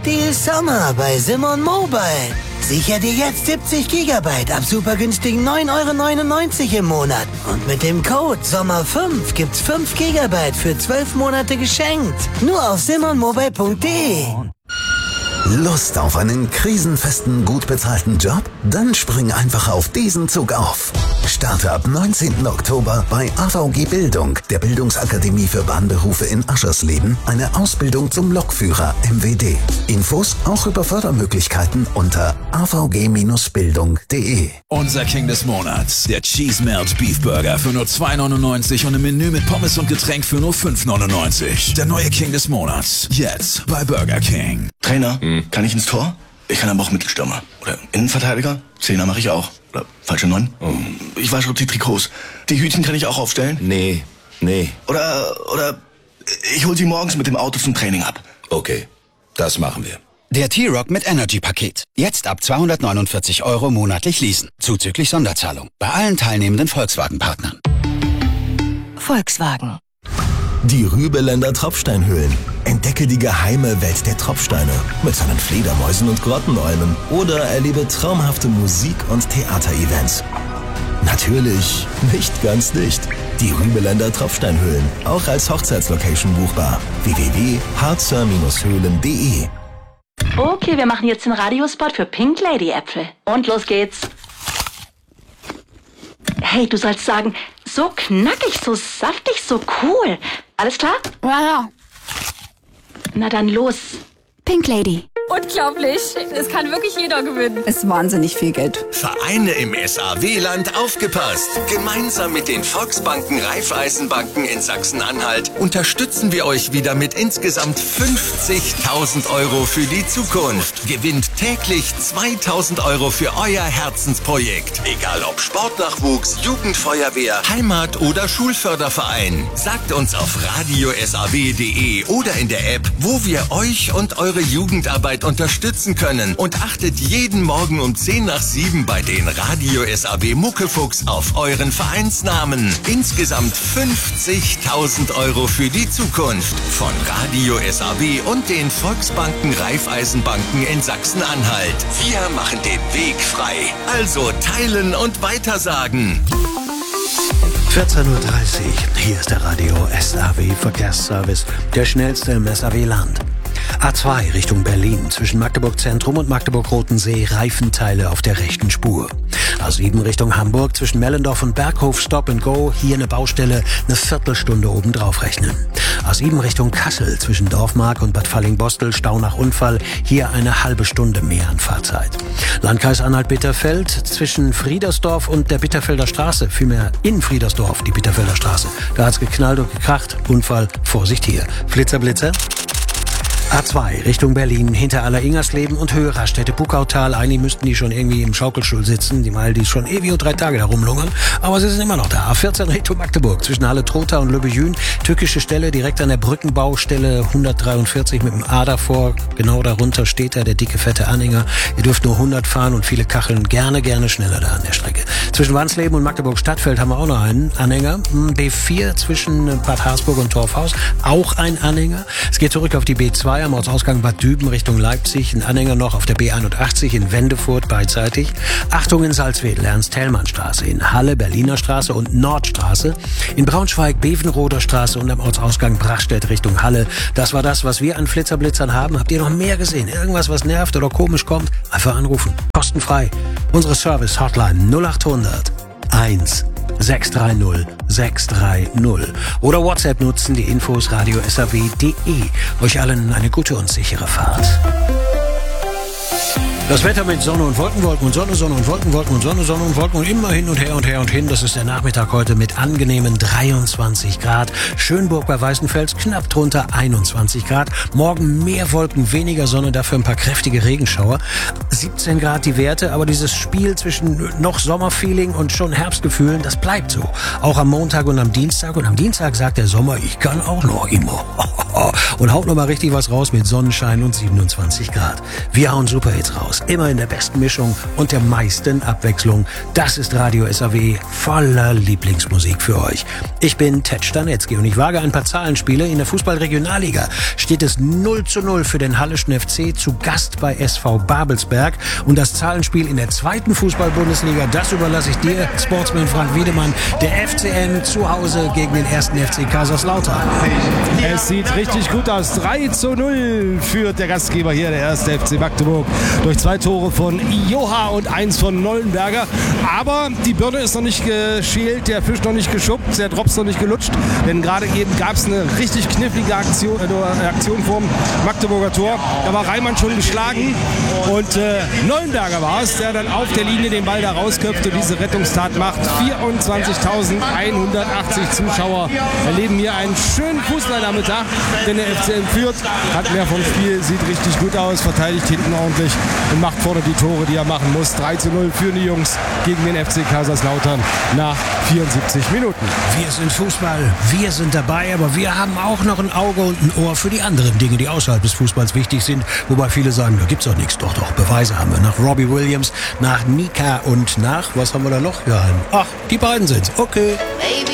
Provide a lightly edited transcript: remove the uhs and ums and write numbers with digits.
Deal Sommer bei Simon Mobile. Sicher dir jetzt 70 GB ab super günstigen 9,99 € im Monat. Und mit dem Code SOMMER5 gibt's 5 GB für 12 Monate geschenkt. Nur auf simonmobile.de. Lust auf einen krisenfesten, gut bezahlten Job? Dann spring einfach auf diesen Zug auf. Starte ab 19. Oktober bei AVG Bildung, der Bildungsakademie für Bahnberufe in Aschersleben, eine Ausbildung zum Lokführer MWD. Infos auch über Fördermöglichkeiten unter avg-bildung.de. Unser King des Monats, der Cheese Melt Beef Burger für nur 2,99 € und ein Menü mit Pommes und Getränk für nur 5,99 €. Der neue King des Monats, jetzt bei Burger King. Trainer, kann ich ins Tor? Ich kann aber auch Mittelstürmer. Oder Innenverteidiger? Zehner mache ich auch. Oder falsche 9? Ich wasche die Trikots. Die Hütchen kann ich auch aufstellen? Nee. Oder ich hol sie morgens mit dem Auto zum Training ab. Okay, das machen wir. Der T-Rock mit Energy-Paket. Jetzt ab 249 € monatlich leasen. Zuzüglich Sonderzahlung. Bei allen teilnehmenden Volkswagen-Partnern. Volkswagen. Die Rübeländer Tropfsteinhöhlen. Entdecke die geheime Welt der Tropfsteine mit seinen Fledermäusen und Grottenolmen oder erlebe traumhafte Musik- und Theaterevents. Natürlich nicht ganz dicht. Die Rübeländer Tropfsteinhöhlen, auch als Hochzeitslocation buchbar. www.harzer-höhlen.de. Okay, wir machen jetzt den Radiospot für Pink Lady Äpfel. Und los geht's. Hey, du sollst sagen, so knackig, so saftig, so cool. Alles klar? Ja. Na dann los. Pink Lady. Unglaublich. Es kann wirklich jeder gewinnen. Ist wahnsinnig viel Geld. Vereine im SAW-Land aufgepasst. Gemeinsam mit den Volksbanken Raiffeisenbanken in Sachsen-Anhalt unterstützen wir euch wieder mit insgesamt 50.000 € für die Zukunft. Gewinnt täglich 2.000 € für euer Herzensprojekt. Egal ob Sportnachwuchs, Jugendfeuerwehr, Heimat- oder Schulförderverein. Sagt uns auf radiosaw.de oder in der App, wo wir euch und eure Jugendarbeit unterstützen können, und achtet jeden Morgen um 6:10 bei den Radio SAW Muckefuchs auf euren Vereinsnamen. Insgesamt 50.000 € für die Zukunft von Radio SAW und den Volksbanken Raiffeisenbanken in Sachsen-Anhalt. Wir machen den Weg frei. Also teilen und weitersagen. 14:30 Uhr. Hier ist der Radio SAW Verkehrsservice, der schnellste im SAW-Land. A2 Richtung Berlin, zwischen Magdeburg Zentrum und Magdeburg-Rotensee, Reifenteile auf der rechten Spur. A7 Richtung Hamburg, zwischen Mellendorf und Berghof, Stop and Go, hier eine Baustelle, eine Viertelstunde obendrauf rechnen. A7 Richtung Kassel, zwischen Dorfmark und Bad Falling-Bostel, Stau nach Unfall, hier eine halbe Stunde mehr an Fahrzeit. Landkreis Anhalt-Bitterfeld, zwischen Friedersdorf und der Bitterfelder Straße, vielmehr in Friedersdorf, die Bitterfelder Straße. Da hat's geknallt und gekracht, Unfall, Vorsicht hier. Blitzer. A2 Richtung Berlin, hinter Aller-Ingersleben und Höhe Raststätte-Buckautal. Eigentlich müssten die schon irgendwie im Schaukelstuhl sitzen, weil die schon ewig und 3 Tage da rumlungern. Aber sie sind immer noch da. A14 Richtung Magdeburg, zwischen Halle-Trotha und Lübbejün. Türkische Stelle direkt an der Brückenbaustelle 143 mit dem A davor. Genau darunter steht da der dicke, fette Anhänger. Ihr dürft nur 100 fahren und viele Kacheln. Gerne schneller da an der Strecke. Zwischen Wansleben und Magdeburg-Stadtfeld haben wir auch noch einen Anhänger. B4 zwischen Bad Harzburg und Torfhaus. Auch ein Anhänger. Es geht zurück auf die B2 am Ortsausgang Bad Düben Richtung Leipzig. Ein Anhänger noch auf der B81 in Wendefurt beidseitig. Achtung in Salzwedel, Ernst-Thälmann-Straße, in Halle, Berliner Straße und Nordstraße. In Braunschweig, Bevenroder Straße und am Ortsausgang Brachstedt Richtung Halle. Das war das, was wir an Flitterblitzern haben. Habt ihr noch mehr gesehen? Irgendwas, was nervt oder komisch kommt? Einfach anrufen. Kostenfrei. Unsere Service-Hotline 0800 1 630 630 oder WhatsApp nutzen, die Infos radiosaw.de. Euch allen eine gute und sichere Fahrt. Das Wetter mit Sonne und Wolken und Sonne und Wolken und Sonne und Wolken und immer hin und her und hin. Das ist der Nachmittag heute mit angenehmen 23 Grad. Schönburg bei Weißenfels knapp drunter 21 Grad. Morgen mehr Wolken, weniger Sonne, dafür ein paar kräftige Regenschauer. 17 Grad die Werte, aber dieses Spiel zwischen noch Sommerfeeling und schon Herbstgefühlen, das bleibt so. Auch am Montag und am Dienstag. Und am Dienstag sagt der Sommer, ich kann auch noch immer. Und haut noch mal richtig was raus mit Sonnenschein und 27 Grad. Wir hauen Superhits raus. Songs, immer in der besten Mischung und der meisten Abwechslung. Das ist Radio SAW voller Lieblingsmusik für euch. Ich bin Ted Stanetzky und ich wage ein paar Zahlenspiele. In der Fußball-Regionalliga steht es 0:0 für den Halleschen FC zu Gast bei SV Babelsberg. Und das Zahlenspiel in der zweiten Fußball-Bundesliga, das überlasse ich dir, Sportsman Frank Wiedemann. Der FCN zu Hause gegen den 1. FC Kaiserslautern. Es sieht richtig gut aus. 3:0 führt der Gastgeber hier, der 1. FC Magdeburg, durch 2 Tore von Joha und 1 von Nollenberger. Aber die Birne ist noch nicht geschält, der Fisch noch nicht geschuppt, der Drops noch nicht gelutscht. Denn gerade eben gab es eine richtig knifflige Aktion vorm Magdeburger Tor. Da war Reimann schon geschlagen und Nollenberger war es, der dann auf der Linie den Ball da rausköpft und diese Rettungstat macht. 24.180 Zuschauer erleben hier einen schönen Fußballnachmittag, denn der FCN führt, hat mehr vom Spiel, sieht richtig gut aus, verteidigt hinten ordentlich und macht vorne die Tore, die er machen muss. 3:0 für die Jungs gegen den FC Kaiserslautern nach 74 Minuten. Wir sind Fußball, wir sind dabei, aber wir haben auch noch ein Auge und ein Ohr für die anderen Dinge, die außerhalb des Fußballs wichtig sind. Wobei viele sagen, da gibt's doch nichts. Doch, Beweise haben wir. Nach Robbie Williams, nach Nika und nach, was haben wir da noch? Ja, ach, die beiden sind's. Okay.